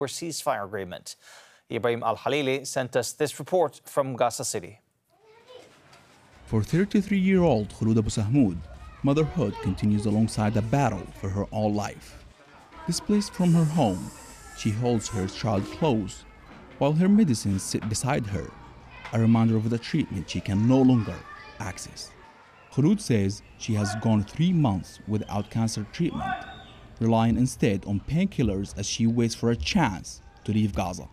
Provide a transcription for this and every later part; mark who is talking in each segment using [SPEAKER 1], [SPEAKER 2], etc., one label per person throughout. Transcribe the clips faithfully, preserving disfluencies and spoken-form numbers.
[SPEAKER 1] ceasefire agreement. Ibrahim Al-Halili sent us this report from Gaza City.
[SPEAKER 2] For thirty-three-year-old Khulud Abu Sahmoud, motherhood continues alongside a battle for her all life. Displaced from her home, she holds her child close while her medicines sit beside her, a reminder of the treatment she can no longer access. Khulud says she has gone three months without cancer treatment, relying instead on painkillers as she waits for a chance to leave Gaza.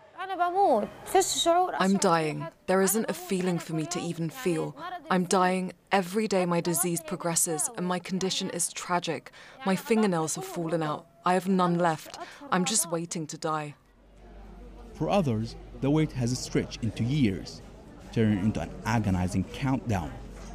[SPEAKER 3] I'm dying. There isn't a feeling for me to even feel. I'm dying every day my disease progresses and my condition is tragic. My fingernails have fallen out. I have none left. I'm just waiting to die.
[SPEAKER 2] For others, the wait has stretched into years, turning into an agonizing countdown.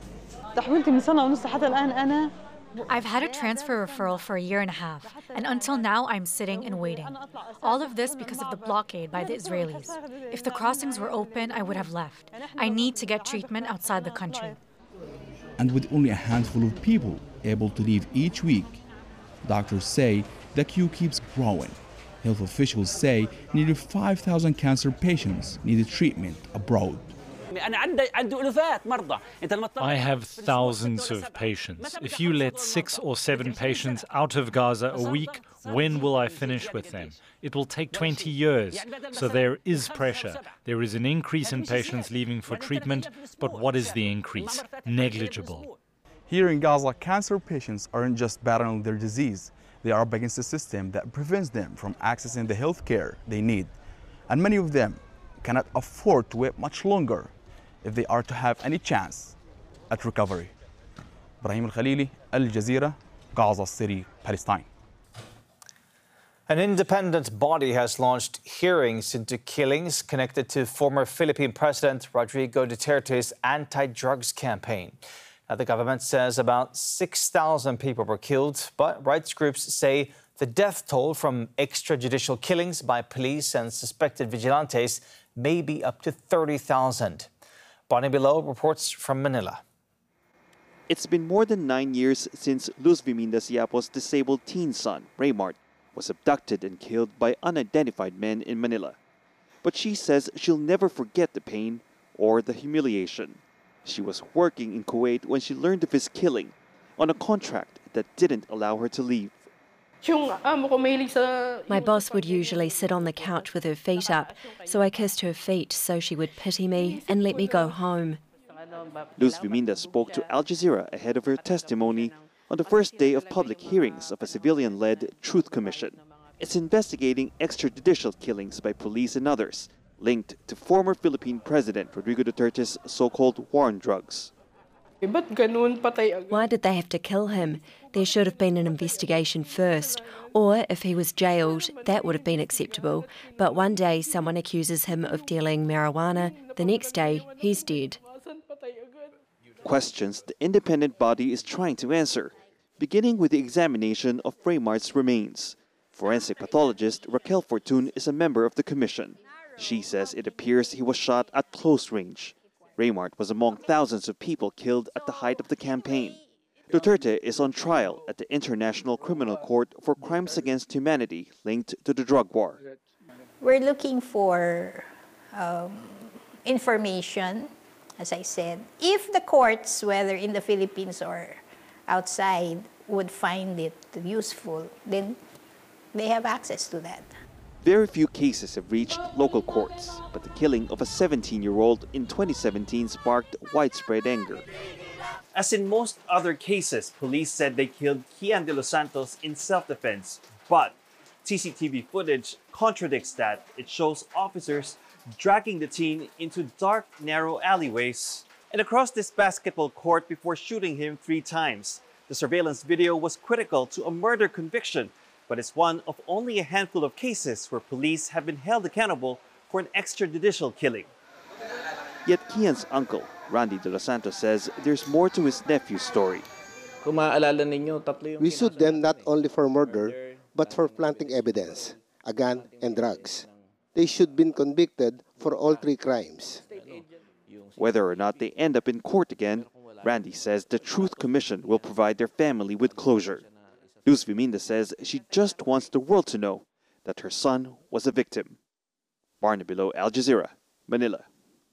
[SPEAKER 4] I've had a transfer referral for a year and a half, and until now I'm sitting and waiting. All of this because of the blockade by the Israelis. If the crossings were open, I would have left. I need to get treatment outside the country.
[SPEAKER 2] And with only a handful of people able to leave each week, doctors say the queue keeps growing. Health officials say nearly five thousand cancer patients needed treatment abroad.
[SPEAKER 5] I have thousands of patients. If you let six or seven patients out of Gaza a week, when will I finish with them? It will take twenty years. So there is pressure. There is an increase in patients leaving for treatment, but what is the increase? Negligible.
[SPEAKER 2] Here in Gaza, cancer patients aren't just battling their disease. They are up against a system that prevents them from accessing the health care they need. And many of them cannot afford to wait much longer if they are to have any chance at recovery. Ibrahim Al-Khalili, Al Jazeera, Gaza City, Palestine.
[SPEAKER 1] An independent body has launched hearings into killings connected to former Philippine President Rodrigo Duterte's anti-drugs campaign. Now, the government says about six thousand people were killed, but rights groups say the death toll from extrajudicial killings by police and suspected vigilantes may be up to thirty thousand. Bonnie Below reports from Manila.
[SPEAKER 6] It's been more than nine years since Luz Viminda Siapo's disabled teen son, Raymart, was abducted and killed by unidentified men in Manila. But she says she'll never forget the pain or the humiliation. She was working in Kuwait when she learned of his killing on a contract that didn't allow her to leave.
[SPEAKER 7] My boss would usually sit on the couch with her feet up, so I kissed her feet so she would pity me and let me go home.
[SPEAKER 6] Luz Viminda spoke to Al Jazeera ahead of her testimony on the first day of public hearings of a civilian-led Truth Commission. It's investigating extrajudicial killings by police and others linked to former Philippine President Rodrigo Duterte's so-called war on drugs.
[SPEAKER 7] Why did they have to kill him? There should have been an investigation first, or if he was jailed, that would have been acceptable. But one day someone accuses him of dealing marijuana, the next day he's dead.
[SPEAKER 6] Questions the independent body is trying to answer, beginning with the examination of Raymart's remains. Forensic pathologist Raquel Fortun is a member of the commission. She says it appears he was shot at close range. Raymart was among thousands of people killed at the height of the campaign. Duterte is on trial at the International Criminal Court for crimes against humanity linked to the drug war.
[SPEAKER 8] We're looking for um, information, as I said. If the courts, whether in the Philippines or outside, would find it useful, then they have access to that.
[SPEAKER 6] Very few cases have reached local courts, but the killing of a seventeen-year-old in twenty seventeen sparked widespread anger. As in most other cases, police said they killed Kian de los Santos in self-defense, but C C T V footage contradicts that. It shows officers dragging the teen into dark, narrow alleyways and across this basketball court before shooting him three times. The surveillance video was critical to a murder conviction, but it's one of only a handful of cases where police have been held accountable for an extrajudicial killing. Yet Kian's uncle, Randy de los Santos, says there's more to his nephew's story.
[SPEAKER 9] We sued them not only for murder, but for planting evidence, a gun, and drugs. They should have been convicted for all three crimes.
[SPEAKER 6] Whether or not they end up in court again, Randy says the Truth Commission will provide their family with closure. Luz Viminda says she just wants the world to know that her son was a victim. Barnaby Lowe, Al Jazeera, Manila.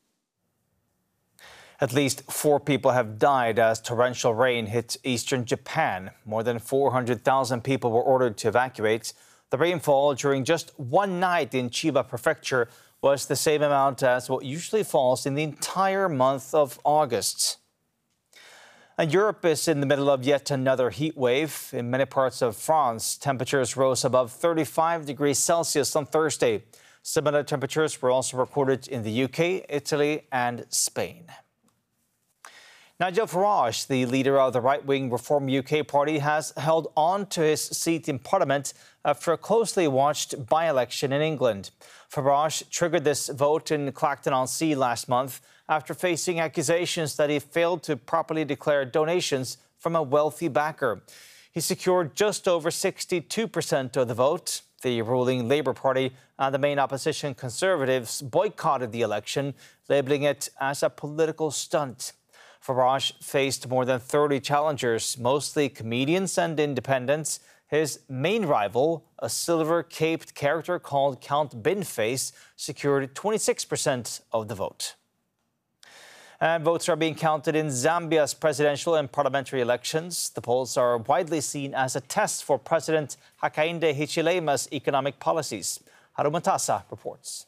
[SPEAKER 1] At least four people have died as torrential rain hit eastern Japan. More than four hundred thousand people were ordered to evacuate. The rainfall during just one night in Chiba Prefecture was the same amount as what usually falls in the entire month of August. And Europe is in the middle of yet another heat wave. In many parts of France, temperatures rose above thirty-five degrees Celsius on Thursday. Similar temperatures were also recorded in the U K, Italy, and Spain. Nigel Farage, the leader of the right-wing Reform U K party, has held on to his seat in Parliament after a closely watched by-election in England. Farage triggered this vote in Clacton-on-Sea last month after facing accusations that he failed to properly declare donations from a wealthy backer. He secured just over sixty-two percent of the vote. The ruling Labour Party and the main opposition Conservatives boycotted the election, labelling it as a political stunt. Farage faced more than thirty challengers, mostly comedians and independents. His main rival, a silver-caped character called Count Binface, secured twenty-six percent of the vote. And votes are being counted in Zambia's presidential and parliamentary elections. The polls are widely seen as a test for President Hakainde Hichilema's economic policies. Haruna Matasa reports.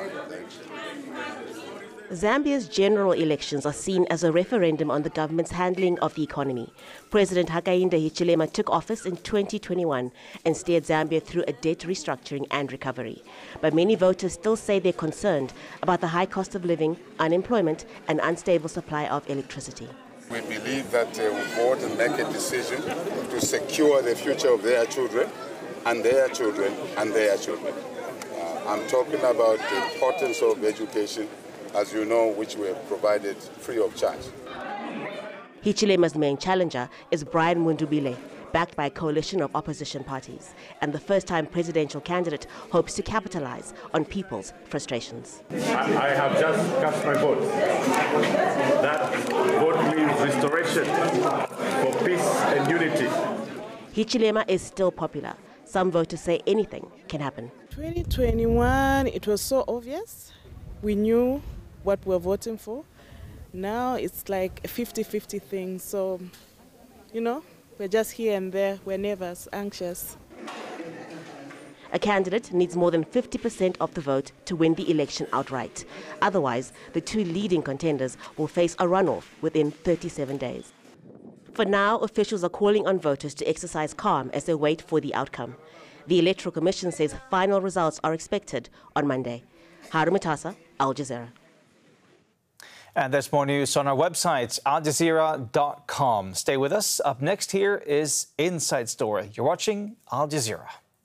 [SPEAKER 10] Zambia's general elections are seen as a referendum on the government's handling of the economy. President Hakainde Hichilema took office in twenty twenty-one and steered Zambia through a debt restructuring and recovery. But many voters still say they're concerned about the high cost of living, unemployment, and unstable supply of electricity.
[SPEAKER 11] We believe that they will vote and make a decision to secure the future of their children and their children and their children. Uh, I'm talking about the importance of education, as you know, which we have provided free of charge.
[SPEAKER 10] Hichilema's main challenger is Brian Mundubile, backed by a coalition of opposition parties, and the first-time presidential candidate hopes to capitalize on people's frustrations.
[SPEAKER 12] I, I have just cast my vote. That vote means restoration for peace and unity.
[SPEAKER 10] Hichilema is still popular. Some voters say anything can happen.
[SPEAKER 13] twenty twenty-one, it was so obvious. We knew what we're voting for. Now it's like a fifty fifty thing. So, you know, we're just here and there. We're nervous, anxious.
[SPEAKER 10] A candidate needs more than fifty percent of the vote to win the election outright. Otherwise, the two leading contenders will face a runoff within thirty-seven days. For now, officials are calling on voters to exercise calm as they wait for the outcome. The Electoral Commission says final results are expected on Monday. Haruna Matasa, Al Jazeera.
[SPEAKER 1] And there's more news on our website, al jazeera dot com. Stay with us. Up next here is Inside Story. You're watching Al Jazeera.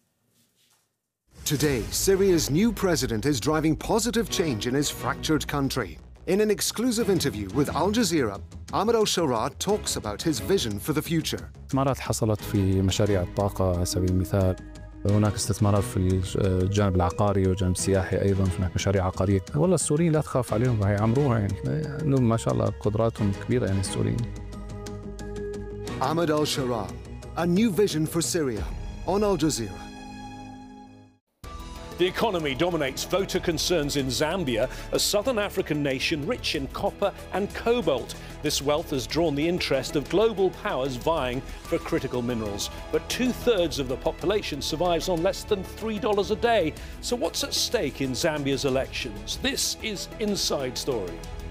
[SPEAKER 14] Today, Syria's new president is driving positive change in his fractured country. In an exclusive interview with Al Jazeera, Ahmed al-Sharaa talks about his vision for the future.
[SPEAKER 15] استثمارات حصلت في مشاريع الطاقة على سبيل المثال. هناك استثمارات في الجانب العقاري والجانب السياحي أيضا، هناك مشاريع عقارية. والله السوريين لا تخاف عليهم، راح يعمروها يعني. عندهم ما شاء الله قدراتهم كبيرة يعني السوريين.
[SPEAKER 14] Ahmed al-Sharaa, a new vision for Syria on Al Jazeera.
[SPEAKER 16] The economy dominates voter concerns in Zambia, a southern African nation rich in copper and cobalt. This wealth has drawn the interest of global powers vying for critical minerals. But two-thirds of the population survives on less than three dollars a day. So what's at stake in Zambia's elections? This is Inside Story.